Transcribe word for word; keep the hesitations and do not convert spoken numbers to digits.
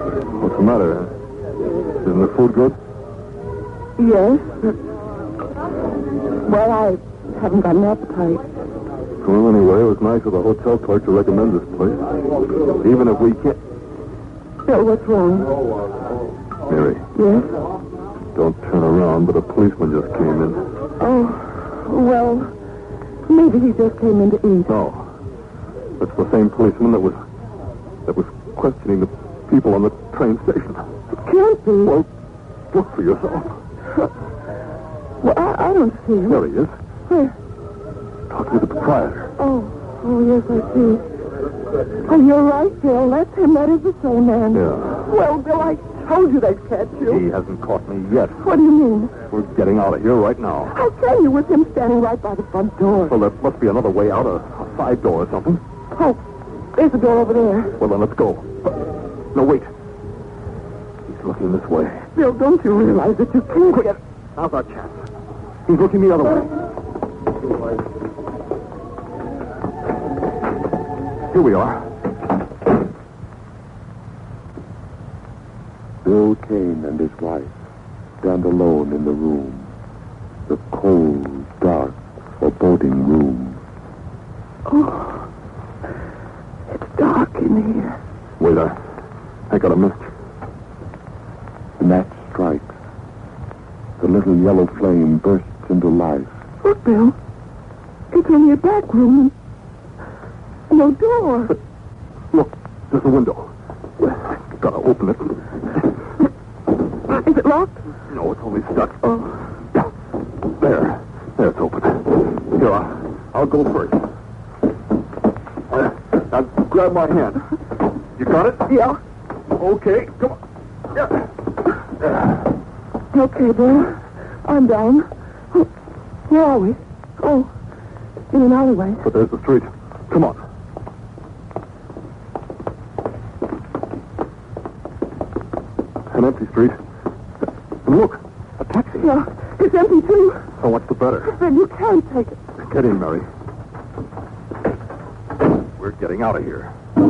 What's the matter? Isn't the food good? Yes. Well, I haven't got an appetite. Well, anyway, it was nice of the hotel clerk to recommend this place. Even if we can't... Bill, what's wrong? Mary. Yes? Don't turn around, but a policeman just came in. Oh, well, maybe he just came in to eat. No. It's the same policeman that was... that was questioning the people on the train station. It can't be. Well, look for yourself. Well, I, I don't see him. There he is. Where? Talking to the proprietor. Oh, oh, yes, I see. Oh, you're right, Bill. That's him. That is the same man. Yeah. Well, Bill, I told you they'd catch you. He hasn't caught me yet. What do you mean? We're getting out of here right now. How can you with him standing right by the front door? Well, there must be another way out, a, a side door or something. Oh, there's a door over there. Well, then let's go. No, wait. He's looking this way. Bill, don't you realize that you can't get... How's our chance? He's looking the other way. Here we are. Bill Kane and his wife stand alone in the room. The cold, dark, foreboding room. Oh, it's dark in here. Wait, I, I got a match. The match strikes. The little yellow flame bursts into life. Look, Bill. It's only a back room. No door. But, look, there's a window. Gotta open it. Is it locked? No, it's only stuck. Oh. There. There, it's open. Here, I'll, I'll go first. Uh, now, grab my hand. You got it? Yeah. Okay, come on. Yeah. Okay, Bill. I'm down. Where are we? Oh, in an alleyway. But there's the street. Come on. An empty street. And look, a taxi. Yeah, it's empty, too. So what's the better? Then you can't take it. Get in, Mary. We're getting out of here.